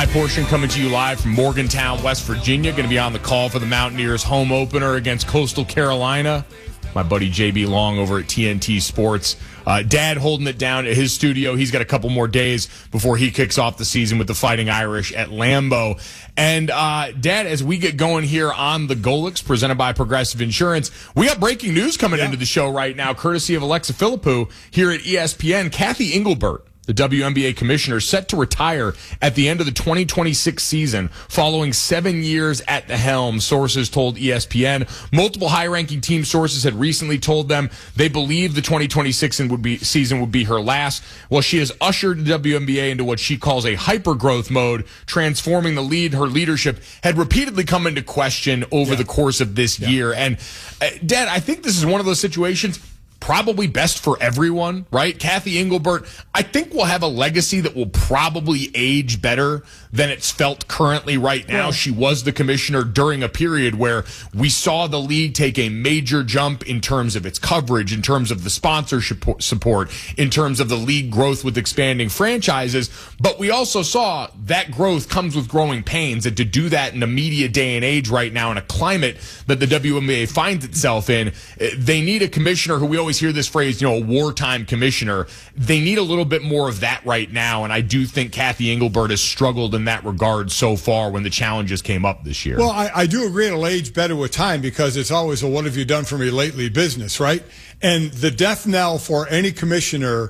High Portion coming to you live from Morgantown, West Virginia. Going to be on the call for the Mountaineers home opener against Coastal Carolina. My buddy JB Long over at TNT Sports. Dad holding it down at his studio. He's got a couple more days before he kicks off the season with the Fighting Irish at Lambeau. And, Dad, as we get going here on the Golix, presented by Progressive Insurance, we got breaking news coming into the show right now, courtesy of Alexa Philippou here at ESPN. Kathy Engelbert, the WNBA commissioner, set to retire at the end of the 2026 season following 7 years at the helm, sources told ESPN. Multiple high-ranking team sources had recently told them they believe the 2026 season would be her last. Well, she has ushered the WNBA into what she calls a hyper-growth mode, transforming the lead. Her leadership had repeatedly come into question over the course of this year. And, Dad, I think this is one of those situations probably best for everyone, right? Kathy Engelbert, I think, will have a legacy that will probably age better than it's felt currently right now. She was the commissioner during a period where we saw the league take a major jump in terms of its coverage, in terms of the sponsorship support, in terms of the league growth with expanding franchises. But we also saw that growth comes with growing pains, and to do that in a media day and age right now in a climate that the WNBA finds itself in, they need a commissioner who, we always hear this phrase, a wartime commissioner. They need a little bit more of that right now, and I do think Kathy Engelbert has struggled in that regard so far when the challenges came up this year. Well, I do agree it'll age better with time, because it's always a what have you done for me lately business, right? And the death knell for any commissioner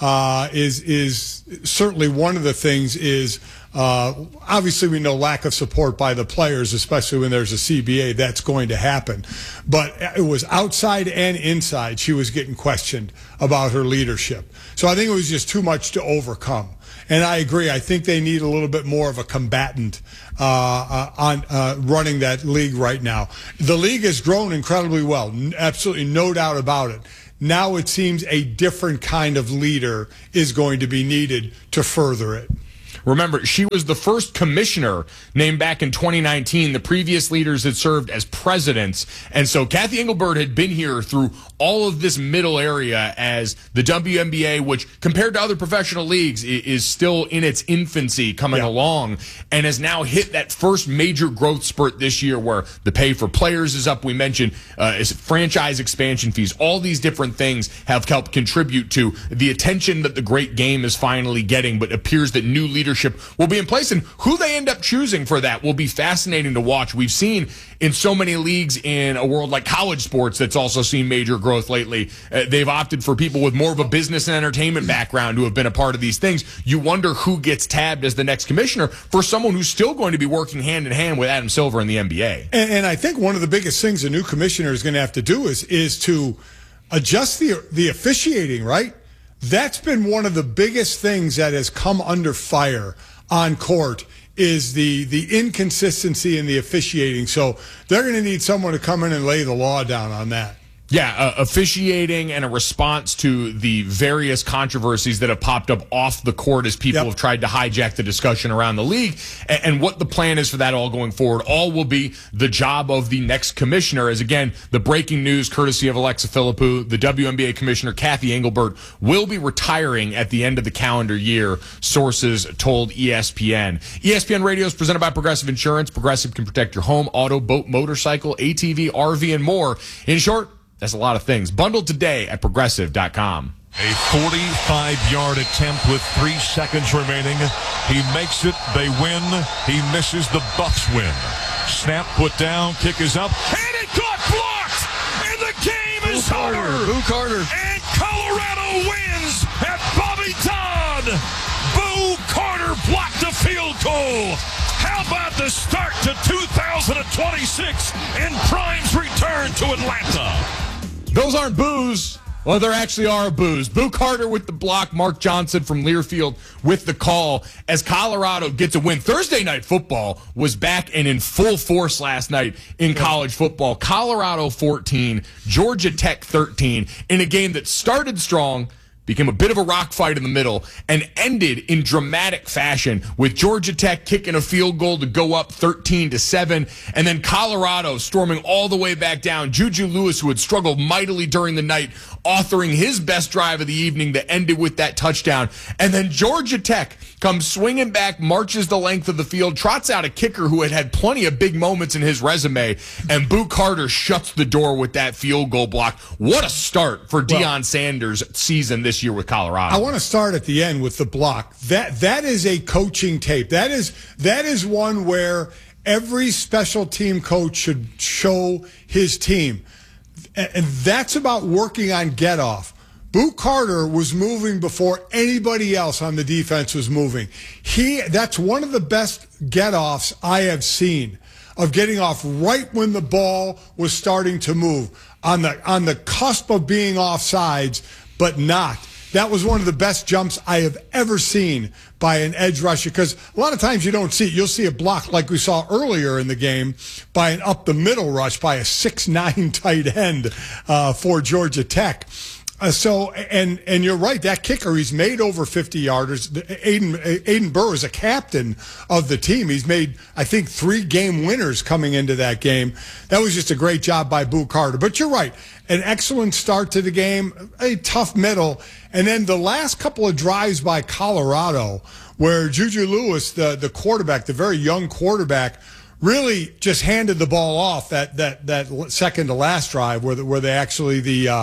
is certainly one of the things is obviously we know lack of support by the players, especially when there's a CBA. That's going to happen. But it was outside and inside. She was getting questioned about her leadership. So I think it was just too much to overcome. And I agree. I think they need a little bit more of a combatant on running that league right now. The league has grown incredibly well. Absolutely no doubt about it. Now it seems a different kind of leader is going to be needed to further it. Remember, she was the first commissioner named back in 2019. The previous leaders had served as presidents. And so Kathy Engelbert had been here through all of this middle area as the WNBA, which compared to other professional leagues is still in its infancy coming along, and has now hit that first major growth spurt this year where the pay for players is up. We mentioned franchise expansion fees. All these different things have helped contribute to the attention that the great game is finally getting, but it appears that new leadership will be in place, and who they end up choosing for that will be fascinating to watch. We've seen in so many leagues in a world like college sports that's also seen major growth lately, they've opted for people with more of a business and entertainment background who have been a part of these things. You wonder who gets tabbed as the next commissioner for someone who's still going to be working hand in hand with Adam Silver in the NBA. And I think one of the biggest things a new commissioner is going to have to do is to adjust the officiating, right? That's been one of the biggest things that has come under fire on court is the inconsistency in the officiating. So they're going to need someone to come in and lay the law down on that. Yeah, officiating and a response to the various controversies that have popped up off the court as people have tried to hijack the discussion around the league, and what the plan is for that all going forward. All will be the job of the next commissioner, as again, the breaking news courtesy of Alexa Philippou, the WNBA commissioner Kathy Engelbert will be retiring at the end of the calendar year, sources told ESPN. ESPN Radio is presented by Progressive Insurance. Progressive can protect your home, auto, boat, motorcycle, ATV, RV, and more. In short, that's a lot of things. Bundled today at Progressive.com. A 45-yard attempt with 3 seconds remaining. He makes it. They win. He misses. The Bucks win. Snap put down. Kick is up. And it got blocked. And the game is over. Boo Carter. And Colorado wins at Bobby Todd. Boo Carter blocked the field goal. How about the start to 2026 and Prime's return to Atlanta? Those aren't boos. Well, there actually are boos. Boo Carter with the block. Mark Johnson from Learfield with the call as Colorado gets a win. Thursday night football was back and in full force last night in college football. Colorado 14, Georgia Tech 13 in a game that started strong, became a bit of a rock fight in the middle, and ended in dramatic fashion with Georgia Tech kicking a field goal to go up 13-7, and then Colorado storming all the way back down. Juju Lewis, who had struggled mightily during the night, authoring his best drive of the evening that ended with that touchdown. And then Georgia Tech comes swinging back, marches the length of the field, trots out a kicker who had plenty of big moments in his resume, and Boo Carter shuts the door with that field goal block. What a start for Deion Sanders' season this year with Colorado. I want to start at the end with the block. That is a coaching tape. That is one where every special team coach should show his team. And that's about working on get off. Boo Carter was moving before anybody else on the defense was moving. That's one of the best get-offs I have seen, of getting off right when the ball was starting to move, on the cusp of being offsides, but not. That was one of the best jumps I have ever seen by an edge rusher, because a lot of times you don't see it. You'll see a block like we saw earlier in the game by an up-the-middle rush by a 6'9" tight end for Georgia Tech. And you're right, that kicker, he's made over 50 yarders. Aiden Burr is a captain of the team. He's made, I think, 3 game winners coming into that game. That was just a great job by Boo Carter. But you're right, an excellent start to the game, a tough middle. And then the last couple of drives by Colorado, where Juju Lewis, the quarterback, the very young quarterback, really just handed the ball off that second to last drive where they actually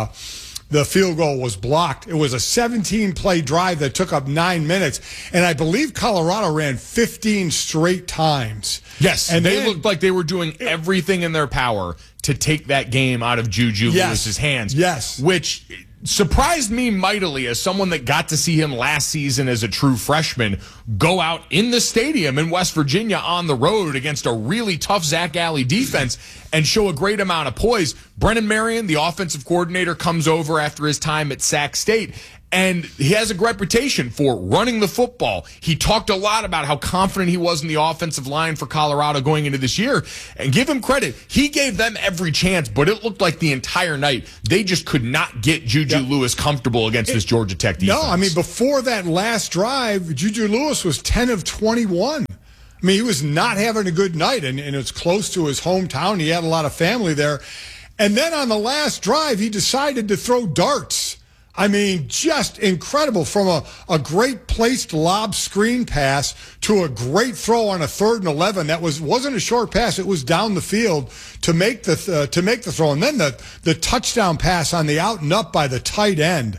the field goal was blocked. It was a 17-play drive that took up 9 minutes, and I believe Colorado ran 15 straight times. Yes, and they looked like they were doing everything in their power to take that game out of Juju Lewis's hands. Yes, which surprised me mightily as someone that got to see him last season as a true freshman go out in the stadium in West Virginia on the road against a really tough Zach Alley defense and show a great amount of poise. Brennan Marion, the offensive coordinator, comes over after his time at Sac State, and he has a reputation for running the football. He talked a lot about how confident he was in the offensive line for Colorado going into this year. And give him credit, he gave them every chance, but it looked like the entire night they just could not get Juju Lewis comfortable against this Georgia Tech defense. No, I mean, before that last drive, Juju Lewis was 10 of 21. I mean, he was not having a good night, and it's close to his hometown. He had a lot of family there. And then on the last drive, he decided to throw darts. I mean, just incredible, from a great placed lob screen pass to a great throw on a 3rd and 11. That wasn't a short pass; it was down the field to make the throw, and then the touchdown pass on the out and up by the tight end.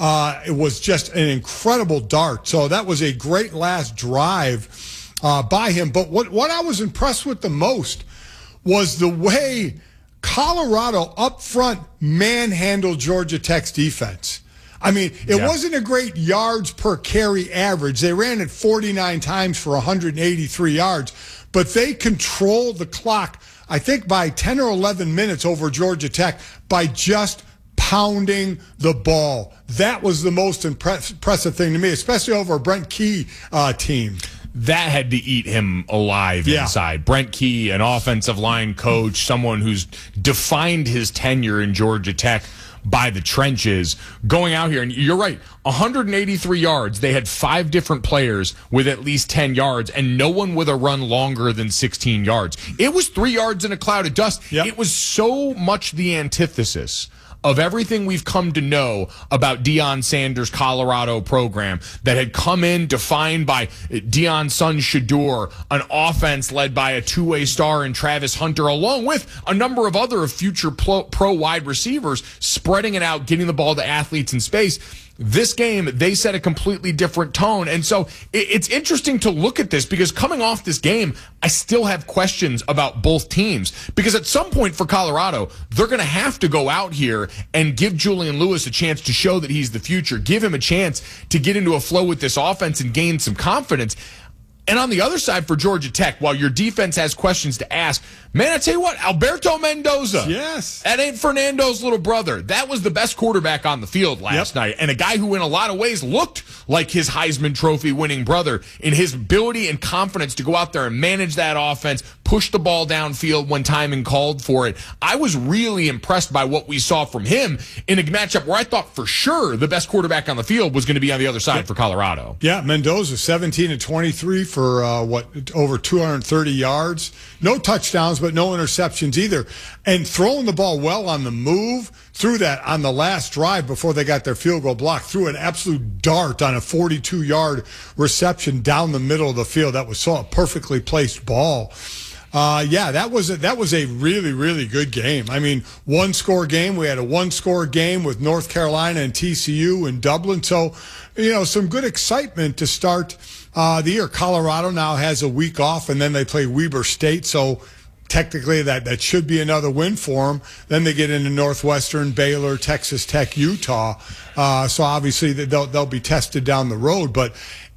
It was just an incredible dart. So that was a great last drive by him. But what I was impressed with the most was the way Colorado up front manhandled Georgia Tech's defense. I mean, it wasn't a great yards per carry average. They ran it 49 times for 183 yards, but they controlled the clock, I think, by 10 or 11 minutes over Georgia Tech by just pounding the ball. That was the most impressive thing to me, especially over a Brent Key team. That had to eat him alive inside. Brent Key, an offensive line coach, someone who's defined his tenure in Georgia Tech by the trenches, going out here. And you're right, 183 yards. They had 5 different players with at least 10 yards, and no one with a run longer than 16 yards. It was 3 yards in a cloud of dust. Yep. It was so much the antithesis of everything we've come to know about Deion Sanders' Colorado program that had come in defined by Deion's son Shedeur, an offense led by a two-way star in Travis Hunter, along with a number of other future pro wide receivers, spreading it out, getting the ball to athletes in space. This game, they set a completely different tone. And so it's interesting to look at this, because coming off this game, I still have questions about both teams. Because at some point for Colorado, they're going to have to go out here and give Julian Lewis a chance to show that he's the future, give him a chance to get into a flow with this offense and gain some confidence. And on the other side for Georgia Tech, while your defense has questions to ask, man, I tell you what, Alberto Mendoza. Yes. That ain't Fernando's little brother. That was the best quarterback on the field last night. And a guy who in a lot of ways looked like his Heisman Trophy winning brother in his ability and confidence to go out there and manage that offense, push the ball downfield when timing called for it. I was really impressed by what we saw from him in a matchup where I thought for sure the best quarterback on the field was going to be on the other side for Colorado. Yeah, Mendoza, 17 of 23 for for, over 230 yards. No touchdowns, but no interceptions either. And throwing the ball well on the move, threw that on the last drive before they got their field goal block, threw an absolute dart on a 42-yard reception down the middle of the field. That was so a perfectly placed ball. That was a really, really good game. I mean, one-score game. We had a one-score game with North Carolina and TCU in Dublin. So, some good excitement to start the year. Colorado now has a week off, and then they play Weber State. So technically that should be another win for them. Then they get into Northwestern, Baylor, Texas Tech, Utah. So obviously they'll be tested down the road. But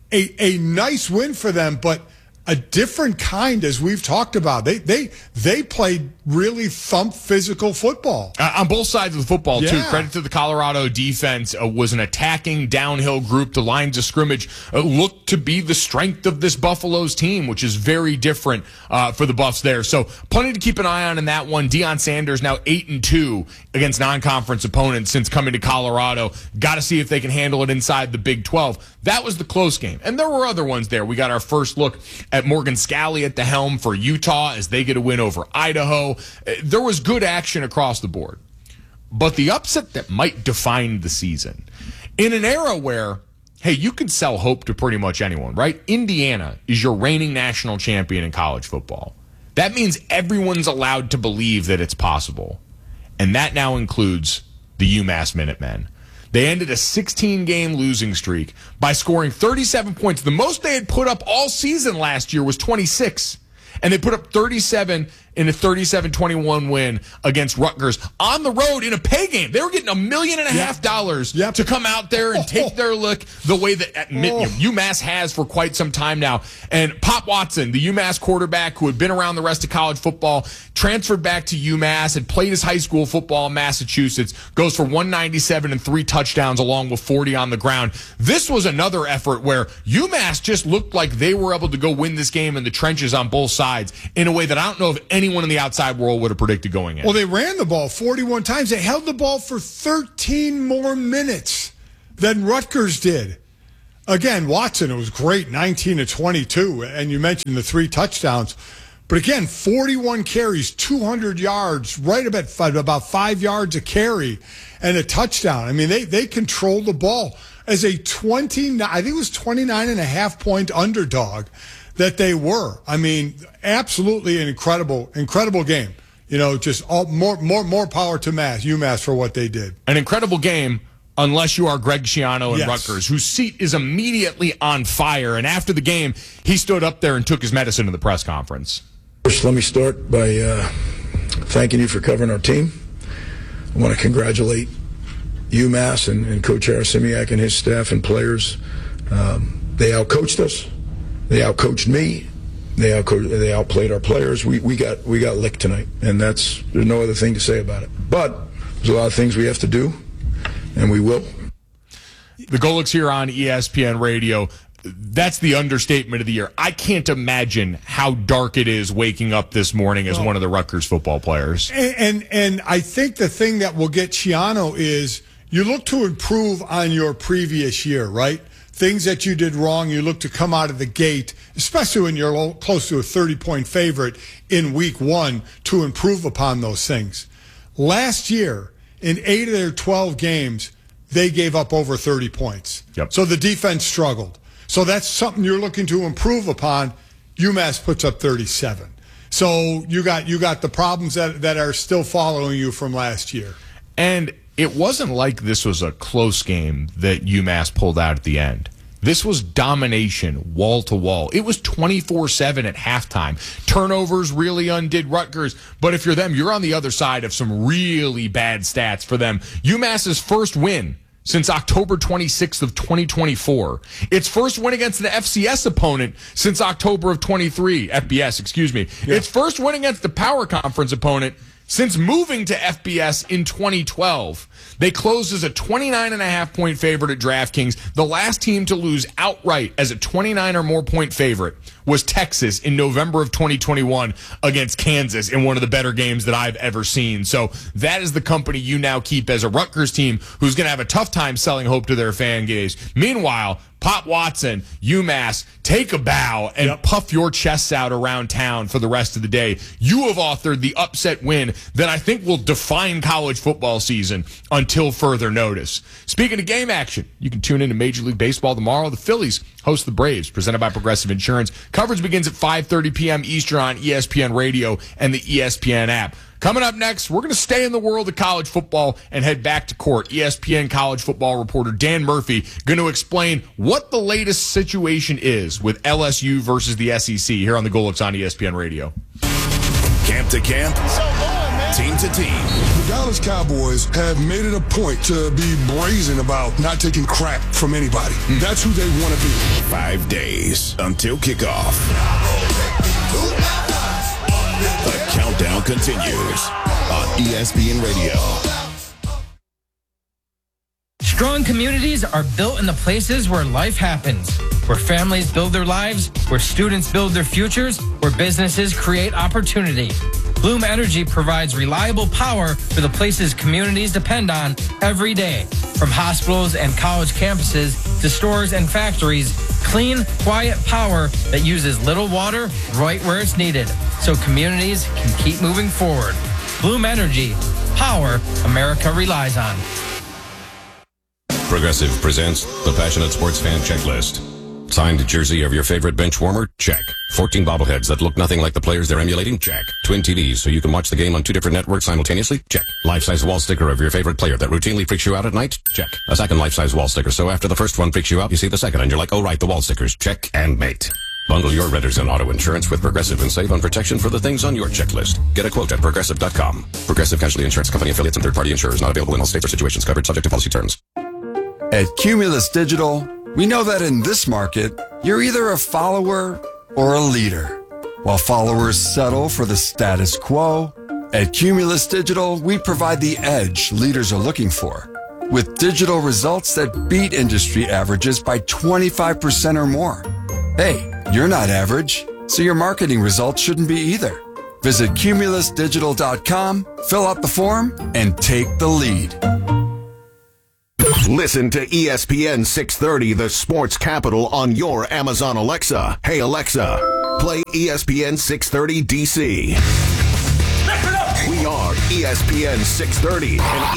a nice win for them, but a different kind, as we've talked about. They played really physical football. On both sides of the football, too. Yeah. Credit to the Colorado defense. Was an attacking downhill group. The lines of scrimmage looked to be the strength of this Buffalo's team, which is very different for the Buffs there. So plenty to keep an eye on in that one. Deion Sanders now 8-2 against non-conference opponents since coming to Colorado. Got to see if they can handle it inside the Big 12. That was the close game. And there were other ones there. We got our first look at Morgan Scalley at the helm for Utah as they get a win over Idaho. There was good action across the board. But the upset that might define the season, in an era where, hey, you can sell hope to pretty much anyone, right? Indiana is your reigning national champion in college football. That means everyone's allowed to believe that it's possible. And that now includes the UMass Minutemen. They ended a 16-game losing streak by scoring 37 points. The most they had put up all season last year was 26. And they put up 37 in a 37-21 win against Rutgers on the road in a pay game. They were getting $1.5 million to come out there and take their look the way that UMass has for quite some time now. And Pop Watson, the UMass quarterback who had been around the rest of college football, transferred back to UMass, had played his high school football in Massachusetts, goes for 197 and 3 touchdowns along with 40 on the ground. This was another effort where UMass just looked like they were able to go win this game in the trenches on both sides in a way that I don't know if anyone in the outside world would have predicted going in. Well, they ran the ball 41 times. They held the ball for 13 more minutes than Rutgers did. Again, Watson, it was great, 19-22, and you mentioned the 3 touchdowns. But again, 41 carries, 200 yards, right about 5 yards a carry, and a touchdown. I mean, they controlled the ball as a 29.5 point underdog that they were. I mean, absolutely an incredible game. Just more power to UMass for what they did. An incredible game, unless you are Greg Schiano and Rutgers, whose seat is immediately on fire. And after the game, he stood up there and took his medicine in the press conference. First, let me start by thanking you for covering our team. I want to congratulate UMass and Coach Arasimiak and his staff and players. They outcoached us. They outcoached me. They outplayed our players. We got licked tonight, and there's no other thing to say about it. But there's a lot of things we have to do, and we will. The Golics here on ESPN Radio. That's the understatement of the year. I can't imagine how dark it is waking up this morning as one of the Rutgers football players. And I think the thing that will get Schiano is you look to improve on your previous year, right? Things that you did wrong, you look to come out of the gate, especially when you're close to a 30-point favorite in week 1, to improve upon those things. Last year, in 8 of their 12 games, they gave up over 30 points. Yep. So the defense struggled. So that's something you're looking to improve upon. UMass puts up 37. So you got the problems that are still following you from last year. And it wasn't like this was a close game that UMass pulled out at the end. This was domination, wall to wall. It was 24-7 at halftime. Turnovers really undid Rutgers. But if you're them, you're on the other side of some really bad stats for them. UMass's first win since October 26th of 2024. Its first win against the FCS opponent since October of 23. FBS, excuse me. Yeah. Its first win against the Power Conference opponent since moving to FBS in 2012. They closed as a 29.5 point favorite at DraftKings. The last team to lose outright as a 29 or more point favorite was Texas in November of 2021 against Kansas in one of the better games that I've ever seen. So that is the company you now keep as a Rutgers team who's going to have a tough time selling hope to their fan base. Meanwhile, Pop Watson, UMass, take a bow and puff your chests out around town for the rest of the day. You have authored the upset win that I think will define college football season until further notice. Speaking of game action, you can tune in to Major League Baseball tomorrow. The Phillies host the Braves, presented by Progressive Insurance. Coverage begins at 5:30 p.m. Eastern on ESPN Radio and the ESPN app. Coming up next, we're going to stay in the world of college football and head back to court. ESPN college football reporter Dan Murphy going to explain what the latest situation is with LSU versus the SEC here on the Golix on ESPN Radio. Camp to camp, team to team. The Dallas Cowboys have made it a point to be brazen about not taking crap from anybody. That's who they want to be. 5 days until kickoff. The countdown continues on ESPN Radio. Strong communities are built in the places where life happens, where families build their lives, where students build their futures, where businesses create opportunity. Bloom Energy provides reliable power for the places communities depend on every day. From hospitals and college campuses to stores and factories, clean, quiet power that uses little water right where it's needed, so communities can keep moving forward. Bloom Energy, power America relies on. Progressive presents the Passionate Sports Fan Checklist. Signed jersey of your favorite bench warmer? Check. 14 bobbleheads that look nothing like the players they're emulating? Check. Twin TVs so you can watch the game on 2 different networks simultaneously? Check. Life-size wall sticker of your favorite player that routinely freaks you out at night? Check. A second life-size wall sticker so after the first one freaks you out, you see the second and you're like, oh right, the wall stickers. Check and mate. Bundle your renters and auto insurance with Progressive and save on protection for the things on your checklist. Get a quote at Progressive.com. Progressive Casualty Insurance Company affiliates and third-party insurers not available in all states or situations. Covered subject to policy terms. At Cumulus Digital, we know that in this market, you're either a follower or a leader. While followers settle for the status quo, at Cumulus Digital, we provide the edge leaders are looking for, with digital results that beat industry averages by 25% or more. Hey, you're not average, so your marketing results shouldn't be either. Visit cumulusdigital.com, fill out the form, and take the lead. Listen to ESPN 630, the sports capital, on your Amazon Alexa. Hey, Alexa, play ESPN 630 DC. We are ESPN 630 and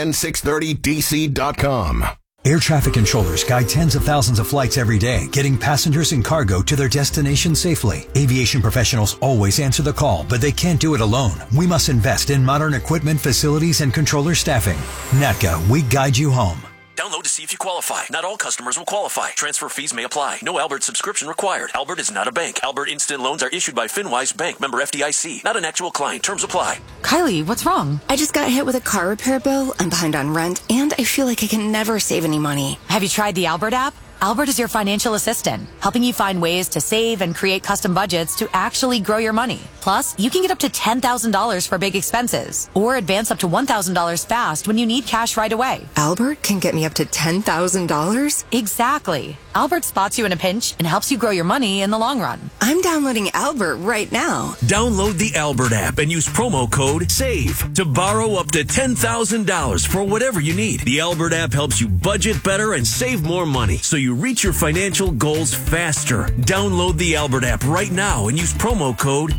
ESPN630DC.com. Air traffic controllers guide tens of thousands of flights every day, getting passengers and cargo to their destination safely. Aviation professionals always answer the call, but they can't do it alone. We must invest in modern equipment, facilities, and controller staffing. NATCA, we guide you home. Download to see if you qualify. Not all customers will qualify. Transfer fees may apply. No Albert subscription required. Albert is not a bank. Albert Instant Loans are issued by FinWise Bank, member FDIC. Not an actual client. Terms apply. Kylie, what's wrong? I just got hit with a car repair bill. I'm behind on rent, and I feel like I can never save any money. Have you tried the Albert app? Albert is your financial assistant, helping you find ways to save and create custom budgets to actually grow your money. Plus, you can get up to $10,000 for big expenses or advance up to $1,000 fast when you need cash right away. Albert can get me up to $10,000? Exactly. Albert spots you in a pinch and helps you grow your money in the long run. I'm downloading Albert right now. Download the Albert app and use promo code SAVE to borrow up to $10,000 for whatever you need. The Albert app helps you budget better and save more money so you reach your financial goals faster. Download the Albert app right now and use promo code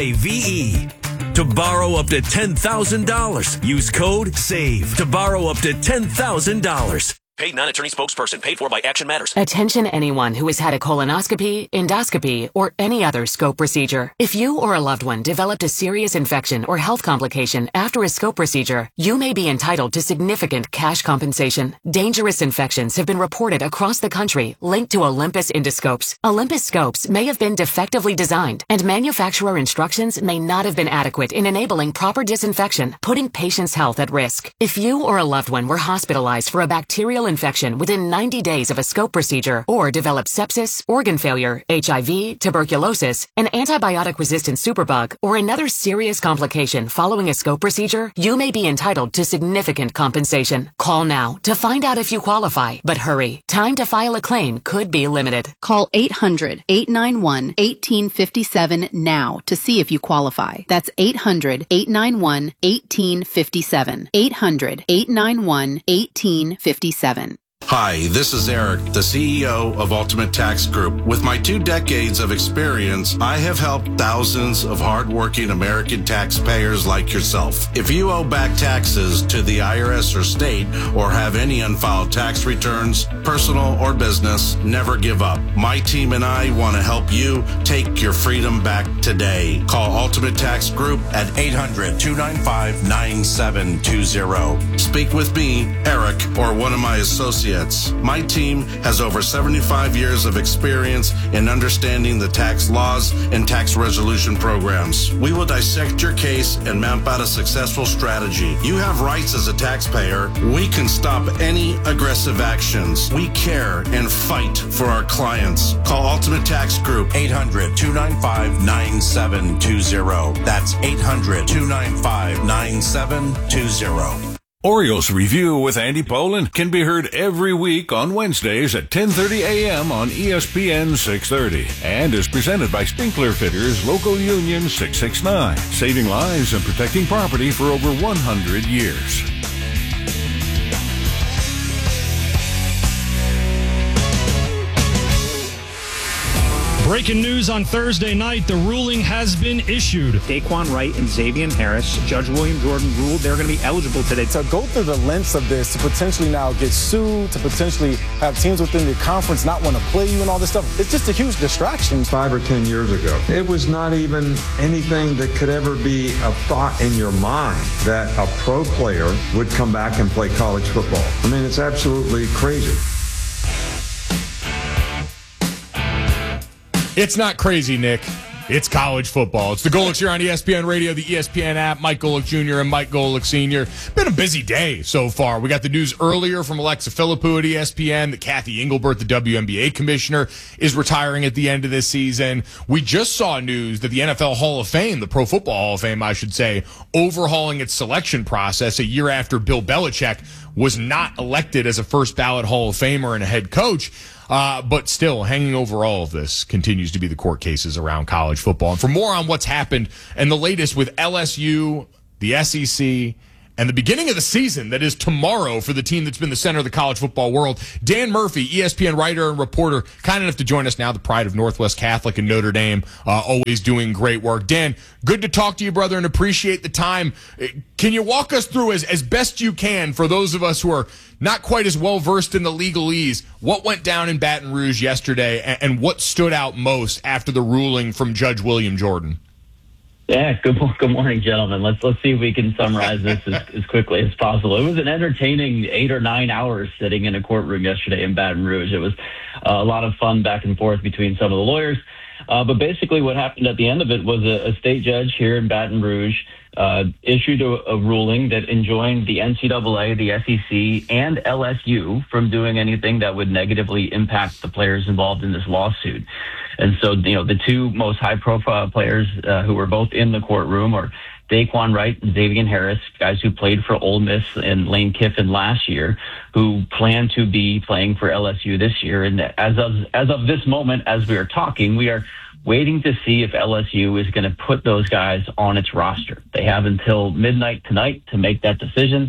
SAVE. To borrow up to $10,000, use code SAVE to borrow up to $10,000. Paid non-attorney spokesperson. Paid for by Action Matters. Attention anyone who has had a colonoscopy, endoscopy, or any other scope procedure. If you or a loved one developed a serious infection or health complication after a scope procedure, you may be entitled to significant cash compensation. Dangerous infections have been reported across the country linked to Olympus endoscopes. Olympus scopes may have been defectively designed, and manufacturer instructions may not have been adequate in enabling proper disinfection, putting patients' health at risk. If you or a loved one were hospitalized for a bacterial infection within 90 days of a scope procedure or developed sepsis, organ failure, HIV, tuberculosis, an antibiotic-resistant superbug, or another serious complication following a scope procedure, you may be entitled to significant compensation. Call now to find out if you qualify, but hurry. Time to file a claim could be limited. Call 800-891-1857 now to see if you qualify. That's 800-891-1857. 800-891-1857. Hi, this is Eric, the CEO of Ultimate Tax Group. With my 2 decades of experience, I have helped thousands of hardworking American taxpayers like yourself. If you owe back taxes to the IRS or state or have any unfiled tax returns, personal or business, never give up. My team and I want to help you take your freedom back today. Call Ultimate Tax Group at 800-295-9720. Speak with me, Eric, or one of my associates. My team has over 75 years of experience in understanding the tax laws and tax resolution programs. We will dissect your case and map out a successful strategy. You have rights as a taxpayer. We can stop any aggressive actions. We care and fight for our clients. Call Ultimate Tax Group, 800-295-9720. That's 800-295-9720. Orioles Review with Andy Poland can be heard every week on Wednesdays at 10:30 a.m. on ESPN 630 and is presented by Stinkler Fitters Local Union 669, saving lives and protecting property for over 100 years. Breaking news on Thursday night, the ruling has been issued. Daquan Wright and Xavier Harris, Judge William Jordan ruled they're going to be eligible today. To go through the lengths of this, to potentially now get sued, to potentially have teams within the conference not want to play you and all this stuff, it's just a huge distraction. 5 or 10 years ago, it was not even anything that could ever be a thought in your mind that a pro player would come back and play college football. I mean, it's absolutely crazy. It's not crazy, Nick. It's college football. It's the Golics here on ESPN Radio, the ESPN app. Mike Golic Jr. and Mike Golic Sr. Been a busy day so far. We got the news earlier from Alexa Philippou at ESPN that Kathy Engelbert, the WNBA commissioner, is retiring at the end of this season. We just saw news that the NFL Hall of Fame, the Pro Football Hall of Fame, I should say, overhauling its selection process a year after Bill Belichick was not elected as a first ballot Hall of Famer and a head coach. But still, hanging over all of this continues to be the court cases around college football. And for more on what's happened and the latest with LSU, the SEC, and the beginning of the season that is tomorrow for the team that's been the center of the college football world, Dan Murphy, ESPN writer and reporter, kind enough to join us now, the pride of Northwest Catholic and Notre Dame, always doing great work. Dan, good to talk to you, brother, and appreciate the time. Can you walk us through, as best you can, for those of us who are not quite as well versed in the legalese, what went down in Baton Rouge yesterday and what stood out most after the ruling from Judge William Jordan? Yeah, good morning, gentlemen. Let's see if we can summarize this as quickly as possible. It was an entertaining 8 or 9 hours sitting in a courtroom yesterday in Baton Rouge. It was a lot of fun back and forth between some of the lawyers. But basically what happened at the end of it was a state judge here in Baton Rouge issued a ruling that enjoined the NCAA, the SEC, and LSU from doing anything that would negatively impact the players involved in this lawsuit. And so, the two most high-profile players who were both in the courtroom are Daquan Wright and Xavier Harris, guys who played for Ole Miss and Lane Kiffin last year, who plan to be playing for LSU this year. And as of this moment, as we are talking, we are waiting to see if LSU is going to put those guys on its roster. They have until midnight tonight to make that decision.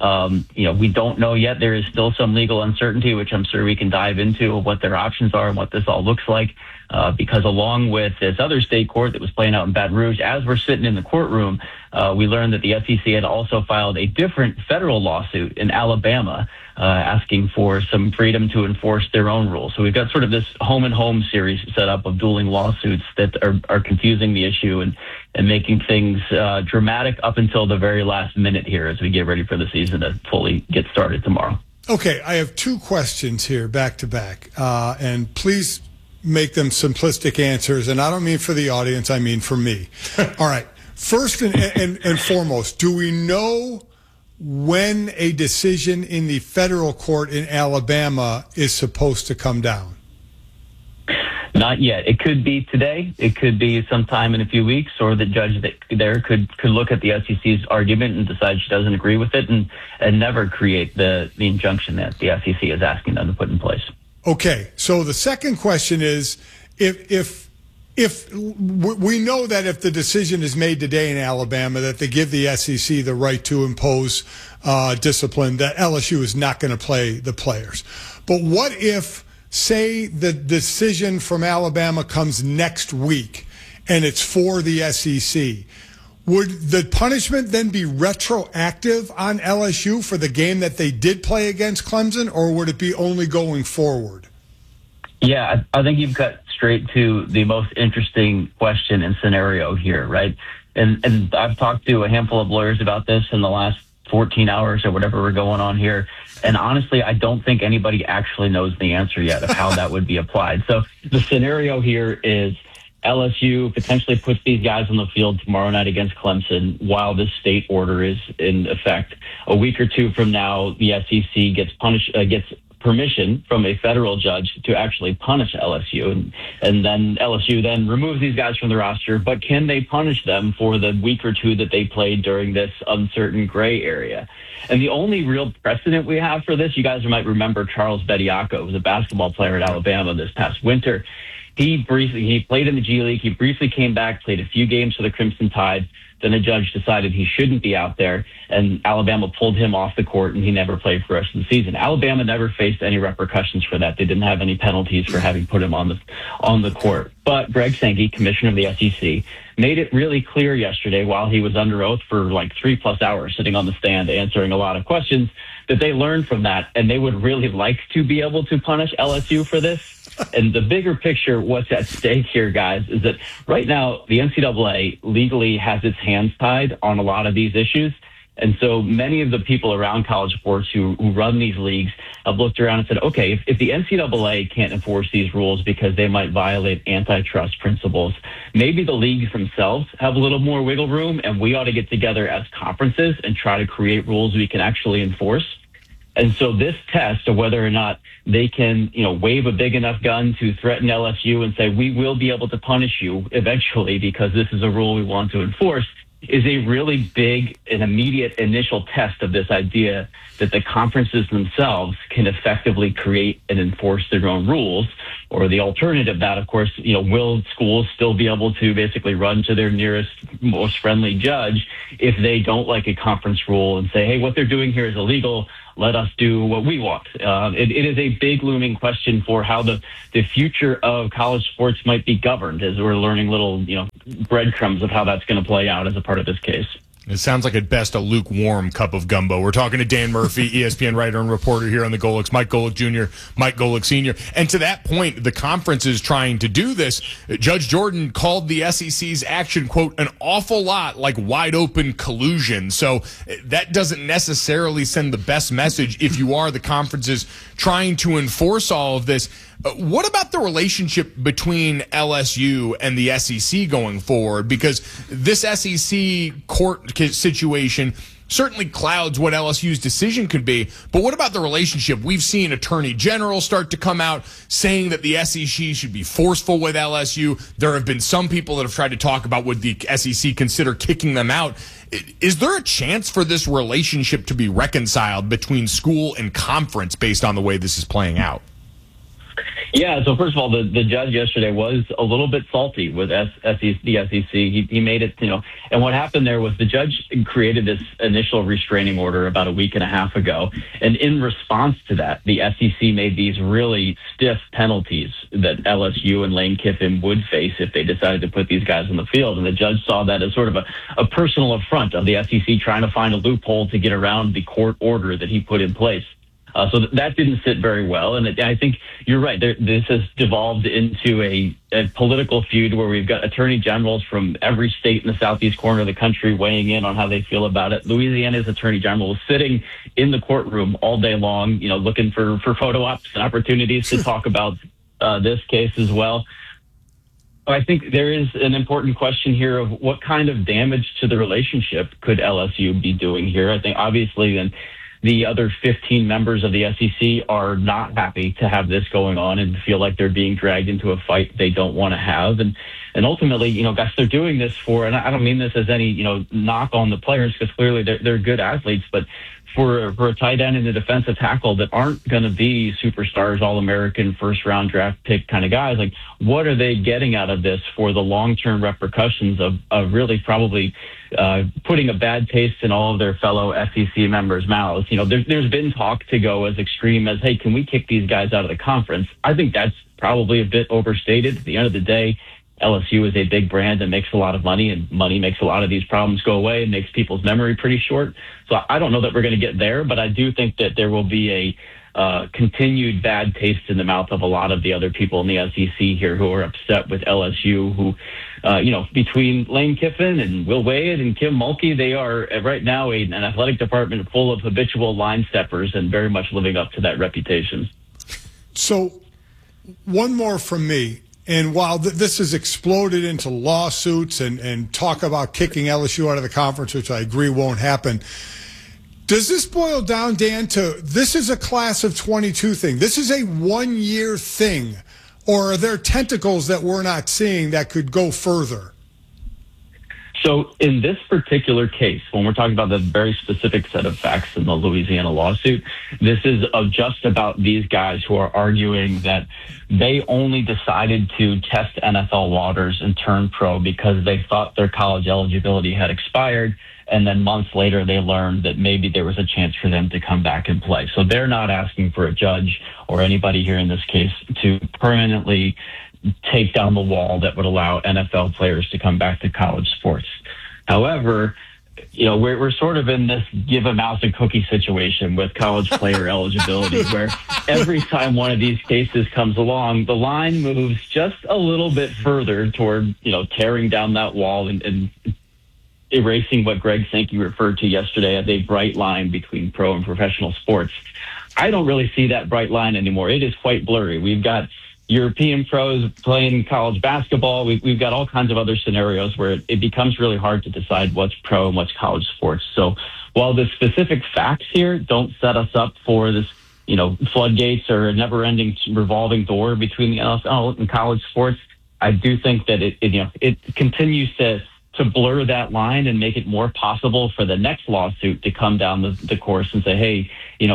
We don't know yet. There is still some legal uncertainty, which I'm sure we can dive into, of what their options are and what this all looks like. Because along with this other state court that was playing out in Baton Rouge, as we're sitting in the courtroom, we learned that the SEC had also filed a different federal lawsuit in Alabama, asking for some freedom to enforce their own rules. So we've got sort of this home and home series set up of dueling lawsuits that are confusing the issue and making things dramatic up until the very last minute here as we get ready for the season to fully get started tomorrow. Okay, I have two questions here back to back, and please make them simplistic answers, and I don't mean for the audience, I mean for me. All right. First and foremost, do we know when a decision in the federal court in Alabama is supposed to come down? Not yet. It could be today. It could be sometime in a few weeks, or the judge there could look at the SEC's argument and decide she doesn't agree with it and never create the injunction that the SEC is asking them to put in place. Okay, so the second question is, if if we know that if the decision is made today in Alabama that they give the SEC the right to impose discipline, that LSU is not going to play the players. But what if, say, the decision from Alabama comes next week and it's for the SEC? Would the punishment then be retroactive on LSU for the game that they did play against Clemson, or would it be only going forward? Yeah, I think you've got straight to the most interesting question and scenario here, right? And I've talked to a handful of lawyers about this in the last 14 hours or whatever we're going on here. And honestly, I don't think anybody actually knows the answer yet of how that would be applied. So the scenario here is LSU potentially puts these guys on the field tomorrow night against Clemson while this state order is in effect. A week or two from now, the SEC gets permission from a federal judge to actually punish LSU. And then LSU then removes these guys from the roster. But can they punish them for the week or two that they played during this uncertain gray area? And the only real precedent we have for this, you guys might remember Charles Bediako, who was a basketball player at Alabama this past winter. He played in the G League. He briefly came back, played a few games for the Crimson Tide. Then a judge decided he shouldn't be out there, and Alabama pulled him off the court, and he never played for the rest of the season. Alabama never faced any repercussions for that. They didn't have any penalties for having put him on the court. But Greg Sankey, commissioner of the SEC, made it really clear yesterday while he was under oath for like 3+ hours sitting on the stand answering a lot of questions that they learned from that, and they would really like to be able to punish LSU for this. And the bigger picture, what's at stake here, guys, is that right now the NCAA legally has its hands tied on a lot of these issues. And so many of the people around college sports who run these leagues have looked around and said, okay, if the NCAA can't enforce these rules because they might violate antitrust principles, maybe the leagues themselves have a little more wiggle room, and we ought to get together as conferences and try to create rules we can actually enforce. And so this test of whether or not they can, wave a big enough gun to threaten LSU and say, we will be able to punish you eventually because this is a rule we want to enforce, is a really big and immediate initial test of this idea that the conferences themselves can effectively create and enforce their own rules. Or the alternative of that, of course, will schools still be able to basically run to their nearest, most friendly judge if they don't like a conference rule and say, hey, what they're doing here is illegal. Let us do what we want. It is a big looming question for how the future of college sports might be governed, as we're learning little, breadcrumbs of how that's going to play out as a part of this case. It sounds like at best a lukewarm cup of gumbo. We're talking to Dan Murphy, ESPN writer and reporter here on the Golics, Mike Golic Jr., Mike Golic Sr. And to that point, the conference is trying to do this. Judge Jordan called the SEC's action, quote, an awful lot like wide open collusion. So that doesn't necessarily send the best message if you are the conferences trying to enforce all of this. What about the relationship between LSU and the SEC going forward? Because this SEC court situation certainly clouds what LSU's decision could be. But what about the relationship? We've seen Attorney General start to come out saying that the SEC should be forceful with LSU. There have been some people that have tried to talk about would the SEC consider kicking them out. Is there a chance for this relationship to be reconciled between school and conference based on the way this is playing out? Yeah, so first of all, the judge yesterday was a little bit salty with the SEC. He made it, and what happened there was the judge created this initial restraining order about a week and a half ago. And in response to that, the SEC made these really stiff penalties that LSU and Lane Kiffin would face if they decided to put these guys on the field. And the judge saw that as sort of a personal affront of the SEC trying to find a loophole to get around the court order that he put in place. So that didn't sit very well. And I think you're right. This has devolved into a political feud where we've got attorney generals from every state in the southeast corner of the country weighing in on how they feel about it. Louisiana's attorney general was sitting in the courtroom all day long, looking for photo ops and opportunities to talk about this case as well. I think there is an important question here of what kind of damage to the relationship could LSU be doing here. I think obviously then the other 15 members of the SEC are not happy to have this going on and feel like they're being dragged into a fight they don't want to have. And ultimately, guys, they're doing this for, and I don't mean this as any, knock on the players because clearly they're good athletes, but for a tight end and a defensive tackle that aren't going to be superstars, All-American, first-round draft pick kind of guys. Like, what are they getting out of this for the long-term repercussions of really probably putting a bad taste in all of their fellow SEC members' mouths? You know, there's been talk to go as extreme as, hey, can we kick these guys out of the conference? I think that's probably a bit overstated. At the end of the day, LSU is a big brand that makes a lot of money, and money makes a lot of these problems go away and makes people's memory pretty short. So I don't know that we're going to get there, but I do think that there will be a continued bad taste in the mouth of a lot of the other people in the SEC here who are upset with LSU, who, between Lane Kiffin and Will Wade and Kim Mulkey, they are right now an athletic department full of habitual line steppers and very much living up to that reputation. So one more from me. And while this has exploded into lawsuits and talk about kicking LSU out of the conference, which I agree won't happen, does this boil down, Dan, to this is a class of 22 thing? This is a one-year thing? Or are there tentacles that we're not seeing that could go further? So in this particular case, when we're talking about the very specific set of facts in the Louisiana lawsuit, this is just about these guys who are arguing that they only decided to test NFL waters and turn pro because they thought their college eligibility had expired. And then months later, they learned that maybe there was a chance for them to come back and play. So they're not asking for a judge or anybody here in this case to permanently take down the wall that would allow NFL players to come back to college sports. However, we're sort of in this give a mouse a cookie situation with college player eligibility, where every time one of these cases comes along, the line moves just a little bit further toward, tearing down that wall and erasing what Greg Sankey referred to yesterday as a bright line between pro and professional sports. I don't really see that bright line anymore. It is quite blurry. We've got European pros playing college basketball. We've got all kinds of other scenarios where it becomes really hard to decide what's pro and what's college sports. So while the specific facts here don't set us up for this, floodgates or a never-ending revolving door between the NFL and college sports, I do think that it continues to blur that line and make it more possible for the next lawsuit to come down the course and say, hey,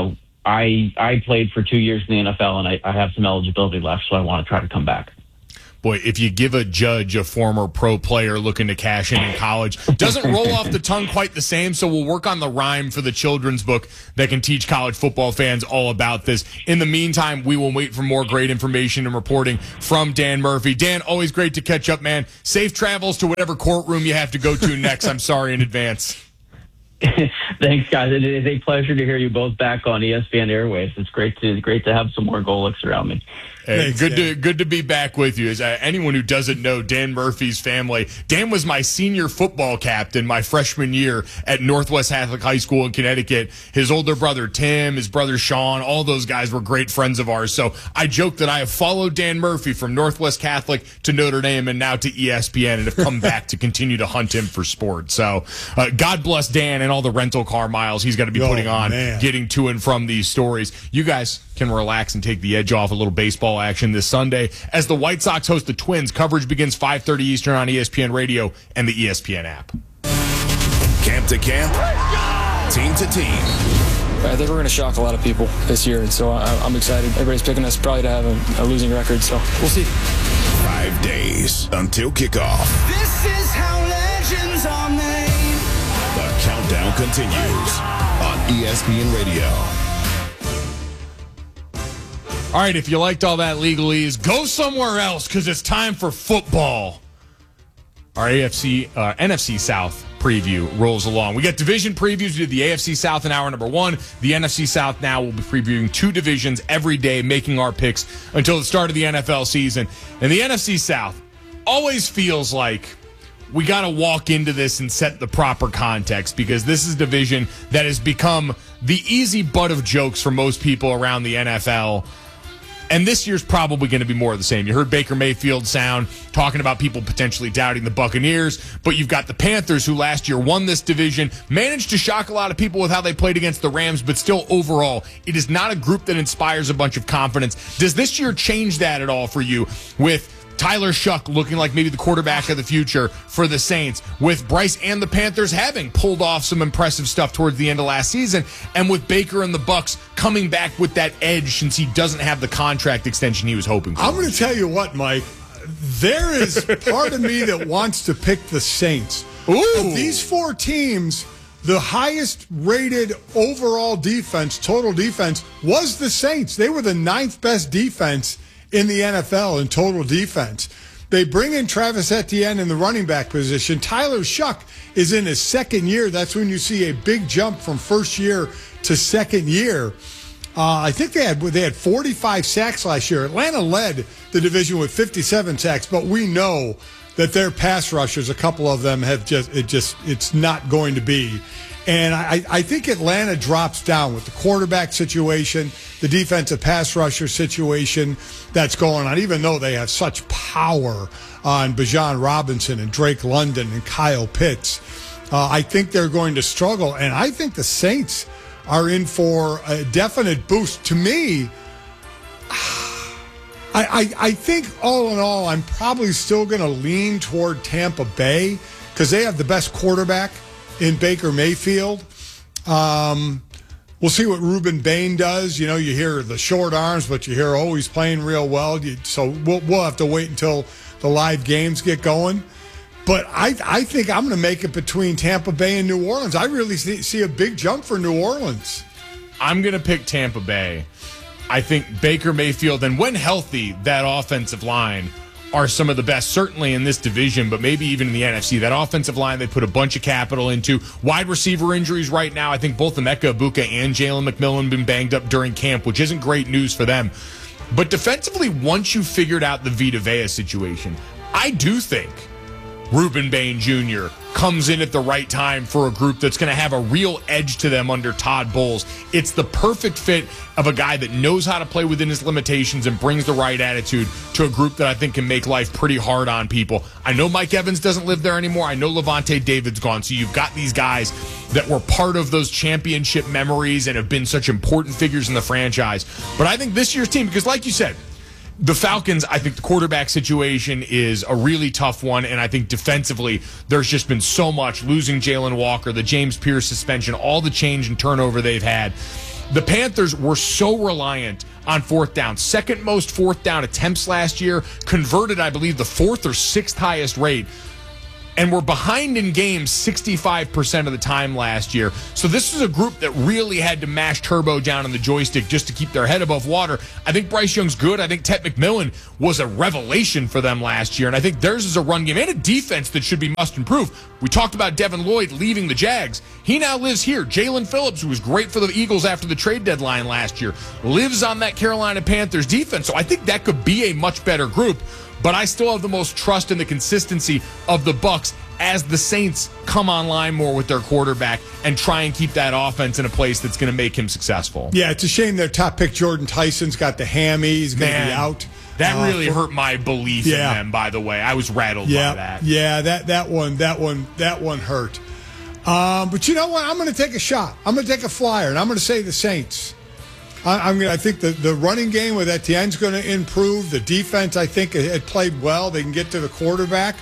I played for 2 years in the NFL and I have some eligibility left, so I want to try to come back. Boy, if you give a judge a former pro player looking to cash in college, doesn't roll off the tongue quite the same, so we'll work on the rhyme for the children's book that can teach college football fans all about this. In the meantime, we will wait for more great information and reporting from Dan Murphy. Dan, always great to catch up, man. Safe travels to whatever courtroom you have to go to next. I'm sorry in advance. Thanks, guys. It is a pleasure to hear you both back on ESPN Airwaves. It's great to have some more Golics around me. Hey, good to be back with you. As anyone who doesn't know Dan Murphy's family, Dan was my senior football captain my freshman year at Northwest Catholic High School in Connecticut. His older brother Tim, his brother Sean, all those guys were great friends of ours. So I joke that I have followed Dan Murphy from Northwest Catholic to Notre Dame and now to ESPN and have come back to continue to hunt him for sports. So God bless Dan and all the rental car miles he's got to be putting on, getting to and from these stories. You guys can relax and take the edge off a little baseball action this Sunday as the White Sox host the Twins. Coverage begins 5:30 Eastern on ESPN Radio and the ESPN app. Camp to camp, team to team. I think we're going to shock a lot of people this year, and so I'm excited. Everybody's picking us probably to have a losing record, so we'll see. 5 days until kickoff. This is how legends are made. The countdown continues on ESPN Radio. All right, if you liked all that legalese, go somewhere else because it's time for football. Our NFC South preview rolls along. We got division previews. We did the AFC South in hour number 1. The NFC South now will be previewing 2 divisions every day, making our picks until the start of the NFL season. And the NFC South always feels like we got to walk into this and set the proper context because this is a division that has become the easy butt of jokes for most people around the NFL. And this year's probably going to be more of the same. You heard Baker Mayfield sound talking about people potentially doubting the Buccaneers, but you've got the Panthers who last year won this division, managed to shock a lot of people with how they played against the Rams, but still overall, it is not a group that inspires a bunch of confidence. Does this year change that at all for you with Tyler Shuck looking like maybe the quarterback of the future for the Saints, with Bryce and the Panthers having pulled off some impressive stuff towards the end of last season, and with Baker and the Bucs coming back with that edge since he doesn't have the contract extension he was hoping for. I'm going to tell you what, Mike. There is part of me that wants to pick the Saints. Ooh. Of these 4 teams, the highest rated overall defense, total defense, was the Saints. They were the 9th best defense in the NFL in total defense. They bring in Travis Etienne in the running back position. Tyler Shuck is in his 2nd year. That's when you see a big jump from first year to 2nd year. I think they had 45 sacks last year. Atlanta led the division with 57 sacks, but we know that their pass rushers, a couple of them have it's not going to be. And I think Atlanta drops down with the quarterback situation, the defensive pass rusher situation that's going on, even though they have such power on Bijan Robinson and Drake London and Kyle Pitts. I think they're going to struggle, and I think the Saints are in for a definite boost. To me, I think all in all, I'm probably still going to lean toward Tampa Bay because they have the best quarterback in Baker Mayfield. We'll see what Ruben Bain does. You know, you hear the short arms, but you hear, he's playing real well. So we'll have to wait until the live games get going. But I think I'm going to make it between Tampa Bay and New Orleans. I really see a big jump for New Orleans. I'm going to pick Tampa Bay. I think Baker Mayfield, and when healthy, that offensive line are some of the best, certainly in this division, but maybe even in the NFC. That offensive line they put a bunch of capital into. Wide receiver injuries right now, I think both Emeka Egbuka and Jalen McMillan have been banged up during camp, which isn't great news for them. But defensively, once you figured out the Vita Vea situation, I do think Ruben Bain Jr. comes in at the right time for a group that's going to have a real edge to them under Todd Bowles. It's the perfect fit of a guy that knows how to play within his limitations and brings the right attitude to a group that I think can make life pretty hard on people. I know Mike Evans doesn't live there anymore. I know Levante David's gone. So you've got these guys that were part of those championship memories and have been such important figures in the franchise. But I think this year's team, because like you said, the Falcons, I think the quarterback situation is a really tough one, and I think defensively there's just been so much, losing Jalen Walker, the James Pierce suspension, all the change and turnover they've had. The Panthers were so reliant on 4th down. 2nd most 4th down attempts last year, converted, I believe, the 4th or 6th highest rate, and were behind in games 65% of the time last year. So this is a group that really had to mash turbo down on the joystick just to keep their head above water. I think Bryce Young's good. I think Ted McMillan was a revelation for them last year, and I think theirs is a run game and a defense that should be must improve. We talked about Devin Lloyd leaving the Jags. He now lives here. Jalen Phillips, who was great for the Eagles after the trade deadline last year, lives on that Carolina Panthers defense. So I think that could be a much better group. But I still have the most trust in the consistency of the Bucs as the Saints come online more with their quarterback and try and keep that offense in a place that's going to make him successful. Yeah, it's a shame their top pick, Jordan Tyson's got the hammy. He's going to be out. That really hurt my belief in them, by the way. I was rattled by that. Yeah, that one hurt. But you know what? I'm going to take a shot. I'm going to take a flyer, and I'm going to say the Saints. I think the running game with Etienne's going to improve. The defense, I think, had played well. They can get to the quarterback.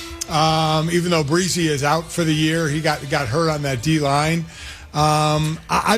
Even though Breezy is out for the year, he got hurt on that D line. I'm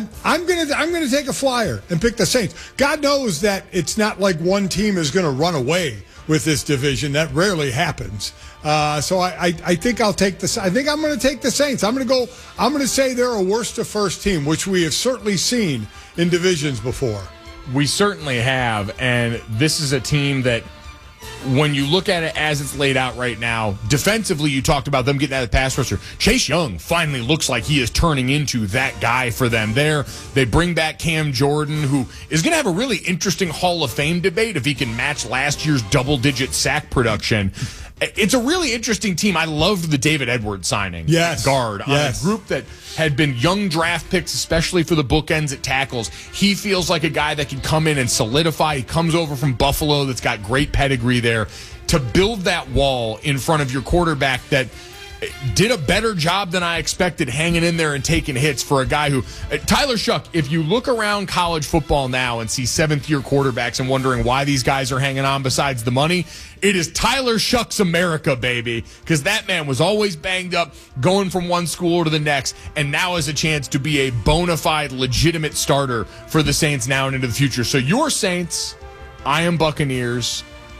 gonna take a flyer and pick the Saints. God knows that it's not like one team is going to run away with this division. That rarely happens. So I think I'll take the. I think I'm going to take the Saints. I'm going to say they're a worst to first team, which we have certainly seen in divisions before. We certainly have, and this is a team that, when you look at it as it's laid out right now, defensively, you talked about them getting out of the pass rusher. Chase Young finally looks like he is turning into that guy for them there. They bring back Cam Jordan, who is going to have a really interesting Hall of Fame debate if he can match last year's double-digit sack production. It's a really interesting team. I loved the David Edwards signing at guard on a group that had been young draft picks, especially for the bookends at tackles. He feels like a guy that can come in and solidify. He comes over from Buffalo that's got great pedigree there to build that wall in front of your quarterback that did a better job than I expected hanging in there and taking hits for a guy who Tyler Shough. If you look around college football now and see seventh-year quarterbacks and wondering why these guys are hanging on besides the money, it is Tyler Shough's America, baby, because that man was always banged up, going from one school to the next, and now has a chance to be a bona fide, legitimate starter for the Saints now and into the future. So your Saints, I am Buccaneers.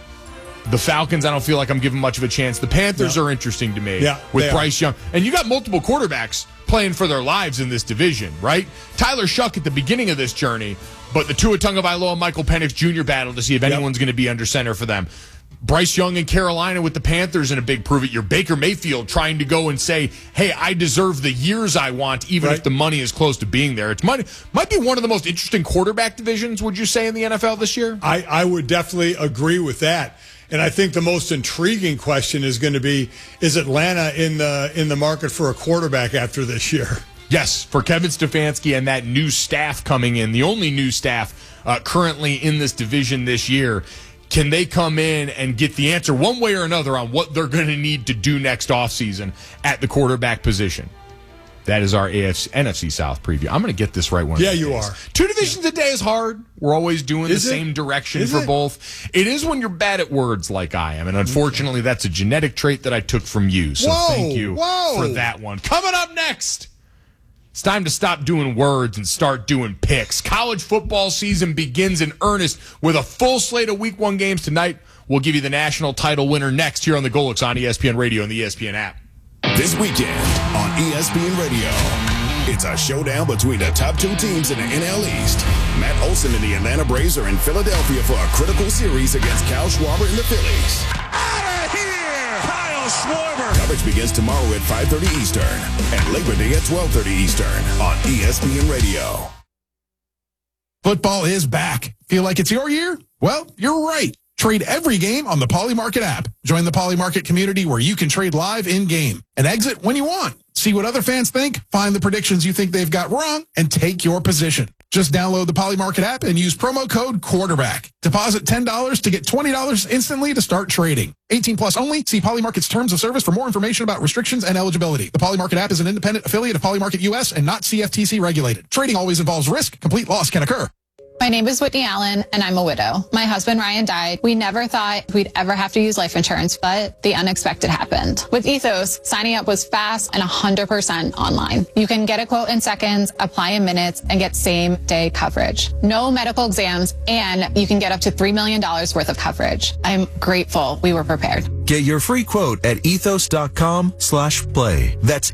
The Falcons, I don't feel like I'm giving much of a chance. The Panthers are interesting to me with Bryce Young. And you got multiple quarterbacks playing for their lives in this division, right? Tyler Shough at the beginning of this journey, but the Tua Tagovailoa and Michael Penix Jr. battle to see if anyone's going to be under center for them. Bryce Young in Carolina with the Panthers in a big prove it. You're Baker Mayfield trying to go and say, hey, I deserve the years I want, even if the money is close to being there. It might be one of the most interesting quarterback divisions, would you say, in the NFL this year? I would definitely agree with that. And I think the most intriguing question is going to be, is Atlanta in the market for a quarterback after this year? Yes, for Kevin Stefanski and that new staff coming in, the only new staff currently in this division this year. Can they come in and get the answer one way or another on what they're going to need to do next offseason at the quarterback position? That is our NFC South preview. I'm going to get this right one of these days. You are. 2 divisions a day is hard. We're always doing the same direction for both. It is when you're bad at words like I am, and unfortunately that's a genetic trait that I took from you. So thank you for that one. Coming up next, it's time to stop doing words and start doing picks. College football season begins in earnest with a full slate of Week 1 games tonight. We'll give you the national title winner next here on the Golix on ESPN Radio and the ESPN app. This weekend on ESPN Radio, it's a showdown between the top 2 teams in the NL East. Matt Olson and the Atlanta Braves are in Philadelphia for a critical series against Kyle Schwarber and the Phillies. Out of here! Kyle Schwarber! Coverage begins tomorrow at 5:30 Eastern and Labor Day at 12:30 Eastern on ESPN Radio. Football is back. Feel like it's your year? Well, you're right. Trade every game on the Polymarket app. Join the Polymarket community where you can trade live in-game and exit when you want. See what other fans think, find the predictions you think they've got wrong, and take your position. Just download the Polymarket app and use promo code QUARTERBACK. Deposit $10 to get $20 instantly to start trading. 18 plus only. See Polymarket's terms of service for more information about restrictions and eligibility. The Polymarket app is an independent affiliate of Polymarket US and not CFTC regulated. Trading always involves risk. Complete loss can occur. My name is Whitney Allen, and I'm a widow. My husband, Ryan, died. We never thought we'd ever have to use life insurance, but the unexpected happened. With Ethos, signing up was fast and 100% online. You can get a quote in seconds, apply in minutes, and get same-day coverage. No medical exams, and you can get up to $3 million worth of coverage. I'm grateful we were prepared. Get your free quote at ethos.com/play. That's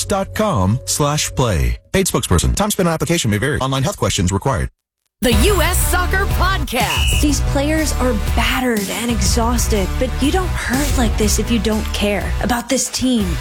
ethos.com/play. Paid spokesperson. Time spent on application may vary. Online health questions required. The U.S. Soccer Podcast. These players are battered and exhausted, but you don't hurt like this if you don't care about this team.